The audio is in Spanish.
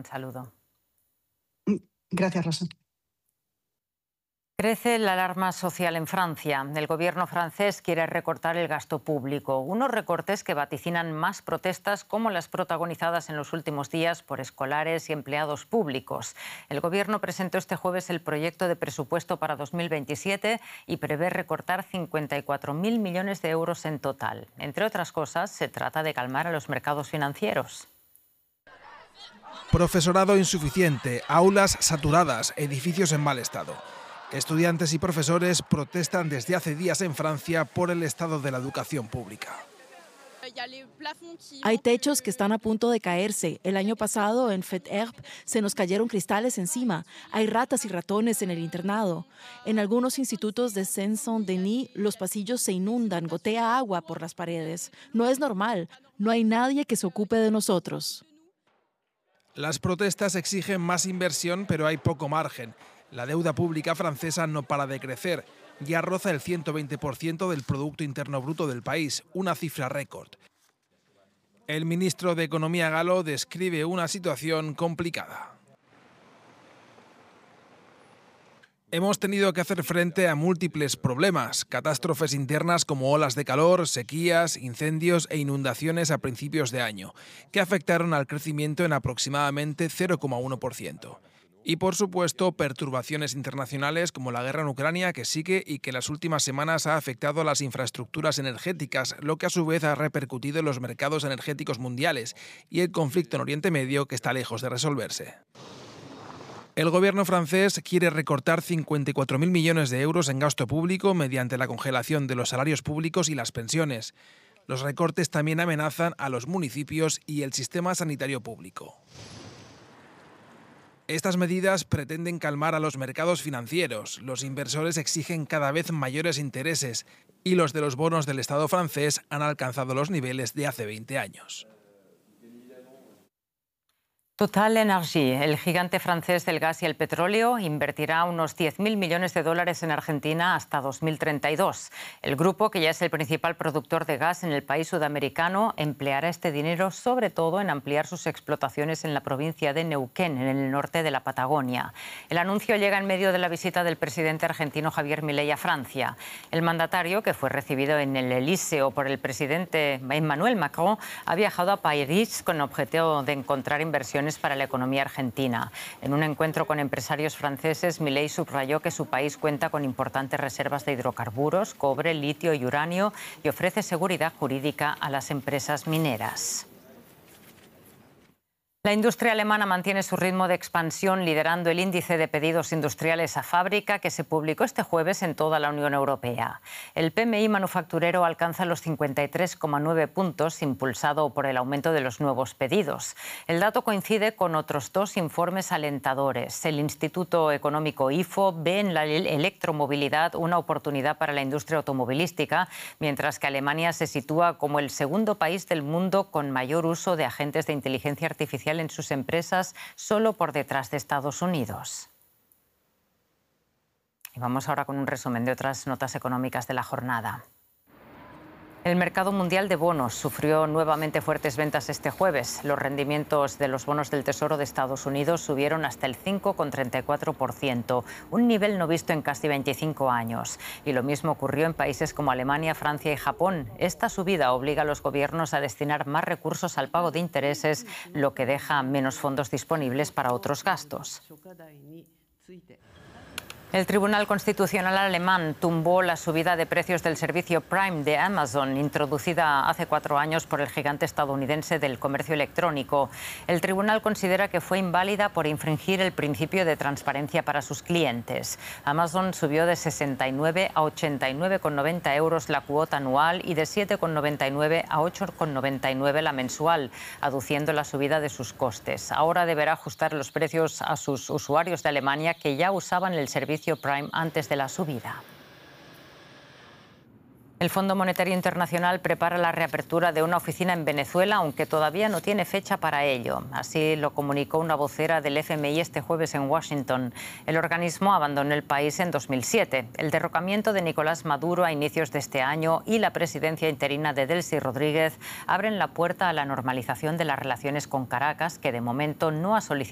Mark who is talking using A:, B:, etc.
A: Un saludo.
B: Gracias, Rosa.
A: Crece la alarma social en Francia. El gobierno francés quiere recortar el gasto público. Unos recortes que vaticinan más protestas como las protagonizadas en los últimos días por escolares y empleados públicos. El gobierno presentó este jueves el proyecto de presupuesto para 2027 y prevé recortar 54.000 millones de euros en total. Entre otras cosas, se trata de calmar a los mercados financieros.
C: Profesorado insuficiente, aulas saturadas, edificios en mal estado. Estudiantes y profesores protestan desde hace días en Francia por el estado de la educación pública.
D: Hay techos que están a punto de caerse. El año pasado en Fête-Herbe se nos cayeron cristales encima. Hay ratas y ratones en el internado. En algunos institutos de Seine-Saint-Denis los pasillos se inundan, gotea agua por las paredes. No es normal. No hay nadie que se ocupe de nosotros.
C: Las protestas exigen más inversión, pero hay poco margen. La deuda pública francesa no para de crecer. Ya roza el 120% del Producto Interno Bruto del país, una cifra récord. El ministro de Economía galo describe una situación complicada. Hemos tenido que hacer frente a múltiples problemas, catástrofes internas como olas de calor, sequías, incendios e inundaciones a principios de año, que afectaron al crecimiento en aproximadamente 0,1%. Y por supuesto, perturbaciones internacionales como la guerra en Ucrania que sigue y que en las últimas semanas ha afectado a las infraestructuras energéticas, lo que a su vez ha repercutido en los mercados energéticos mundiales y el conflicto en Oriente Medio que está lejos de resolverse. El gobierno francés quiere recortar 54.000 millones de euros en gasto público mediante la congelación de los salarios públicos y las pensiones. Los recortes también amenazan a los municipios y el sistema sanitario público. Estas medidas pretenden calmar a los mercados financieros. Los inversores exigen cada vez mayores intereses y los de los bonos del Estado francés han alcanzado los niveles de hace 20 años.
A: Total Energy, el gigante francés del gas y el petróleo, invertirá unos 10.000 millones de dólares en Argentina hasta 2032. El grupo, que ya es el principal productor de gas en el país sudamericano, empleará este dinero sobre todo en ampliar sus explotaciones en la provincia de Neuquén, en el norte de la Patagonia. El anuncio llega en medio de la visita del presidente argentino Javier Milei a Francia. El mandatario, que fue recibido en el Elíseo por el presidente Emmanuel Macron, ha viajado a París con objetivo de encontrar inversiones para la economía argentina. En un encuentro con empresarios franceses, Milei subrayó que su país cuenta con importantes reservas de hidrocarburos, cobre, litio y uranio y ofrece seguridad jurídica a las empresas mineras. La industria alemana mantiene su ritmo de expansión, liderando el índice de pedidos industriales a fábrica que se publicó este jueves en toda la Unión Europea. El PMI manufacturero alcanza los 53,9 puntos, impulsado por el aumento de los nuevos pedidos. El dato coincide con otros dos informes alentadores. El Instituto Económico IFO ve en la electromovilidad una oportunidad para la industria automovilística, mientras que Alemania se sitúa como el segundo país del mundo con mayor uso de agentes de inteligencia artificial en sus empresas, solo por detrás de Estados Unidos. Y vamos ahora con un resumen de otras notas económicas de la jornada. El mercado mundial de bonos sufrió nuevamente fuertes ventas este jueves. Los rendimientos de los bonos del Tesoro de Estados Unidos subieron hasta el 5,34%, un nivel no visto en casi 25 años. Y lo mismo ocurrió en países como Alemania, Francia y Japón. Esta subida obliga a los gobiernos a destinar más recursos al pago de intereses, lo que deja menos fondos disponibles para otros gastos. El Tribunal Constitucional alemán tumbó la subida de precios del servicio Prime de Amazon, introducida hace 4 años por el gigante estadounidense del comercio electrónico. El tribunal considera que fue inválida por infringir el principio de transparencia para sus clientes. Amazon subió de 69 a 89,90 euros la cuota anual y de 7,99 a 8,99 la mensual, aduciendo la subida de sus costes. Ahora deberá ajustar los precios a sus usuarios de Alemania que ya usaban el servicio Prime antes de la subida. El Fondo Monetario Internacional prepara la reapertura de una oficina en Venezuela, aunque todavía no tiene fecha para ello. Así lo comunicó una vocera del FMI este jueves en Washington. El organismo abandonó el país en 2007. El derrocamiento de Nicolás Maduro a inicios de este año y la presidencia interina de Delcy Rodríguez abren la puerta a la normalización de las relaciones con Caracas, que de momento no ha solicitado